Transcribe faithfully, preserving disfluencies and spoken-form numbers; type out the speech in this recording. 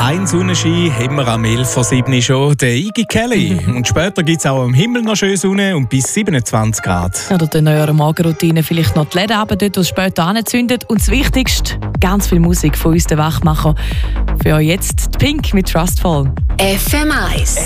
Ein Sonnenschein haben wir am elf vor sieben schon, der Iggy Kelly. Und später gibt es auch am Himmel noch schön Sonne und bis siebenundzwanzig Grad. Oder dann in eurer Morgenroutine vielleicht noch die Läden runter, dort, wo es später anzündet. Und das Wichtigste, ganz viel Musik von uns, den Wachmacher. Für euch jetzt die Pink mit Trustful. F M eins